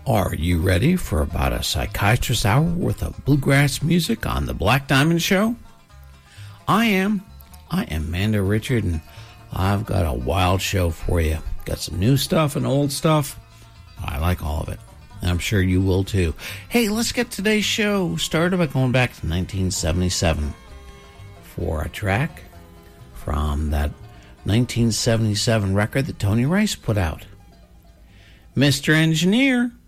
Are you ready for about a psychiatrist hour worth of bluegrass music on the Black Diamond Show? I am Mando Richard, and I've got a wild show for you. Got some new stuff and old stuff. I like all of it. I'm sure you will too. Hey, let's get today's show started by going back to 1977 for a track from that 1977 record that Tony Rice put out. Mr. Engineer,